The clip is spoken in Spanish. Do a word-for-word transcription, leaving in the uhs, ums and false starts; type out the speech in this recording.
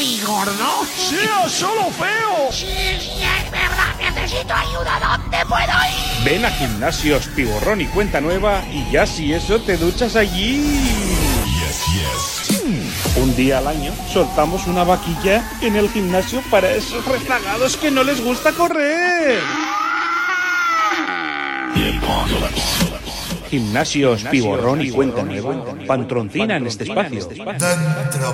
muy gordo? ¡Sea solo feo! Sí, sí, es verdad, necesito ayuda. ¿Dónde puedo ir? Ven a Gimnasios Piborrón y Cuenta Nueva y ya si eso te duchas allí. Un día al año soltamos una vaquilla en el gimnasio para esos rezagados que no les gusta correr. Gimnasios Piborrón y Cuenta Nueva patrocinan este espacio.